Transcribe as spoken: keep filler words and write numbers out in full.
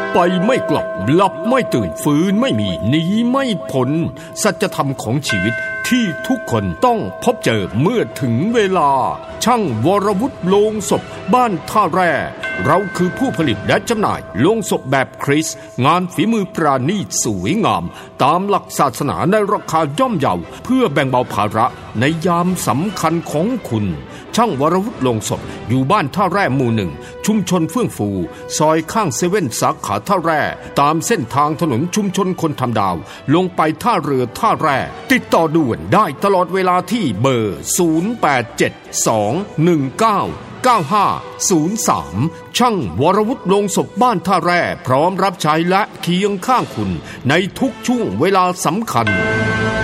ไปไม่กลับหลับไม่ตื่นฟื้นไม่มีหนีไม่พ้นสัจธรรมของชีวิตที่ทุกคนต้องพบเจอเมื่อถึงเวลาช่างวรวุฒิโลงศพบ้านท่าแร่เราคือผู้ผลิตและจำหน่ายโลงศพแบบคริสต์งานฝีมือปราณีตสวยงามตามหลักศาสนาในราคาย่อมเยาเพื่อแบ่งเบาภาระในยามสำคัญของคุณช่างวรวุฒิโลงศพอยู่บ้านท่าแร่หมู่หนึ่งชุมชนเฟื่องฟูซอยข้างเซเว่นสาขาท่าแร่ตามเส้นทางถนนชุมชนคนทำดาวลงไปท่าเรือท่าแร่ติดต่อด่วนได้ตลอดเวลาที่เบอร์ศูนย์ แปด เจ็ด สอง หนึ่ง เก้า เก้า ห้า ศูนย์ สามช่างวรวุฒิโลงศพบ้านท่าแร่พร้อมรับใช้และเคียงข้างคุณในทุกช่วงเวลาสำคัญ